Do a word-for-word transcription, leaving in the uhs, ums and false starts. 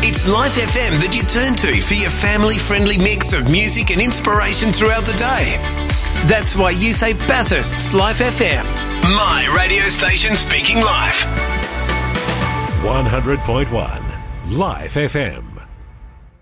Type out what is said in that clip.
It's Life F M that you turn to for your family-friendly mix of music and inspiration throughout the day. That's why you say Bathurst's Life F M. My radio station speaking life. one hundred point one Life F M.